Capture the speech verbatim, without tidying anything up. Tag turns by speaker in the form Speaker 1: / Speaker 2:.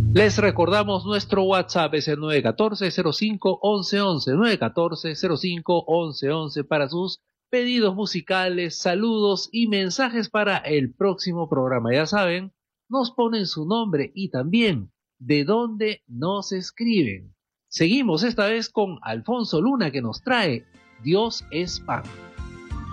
Speaker 1: Les recordamos nuestro WhatsApp es el nueve uno cuatro, cero cinco, once once, nueve uno cuatro, cero cinco, once once para sus pedidos musicales, saludos y mensajes para el próximo programa. Ya saben, nos ponen su nombre y también de dónde nos escriben. Seguimos esta vez con Alfonso Luna que nos trae Dios es pan.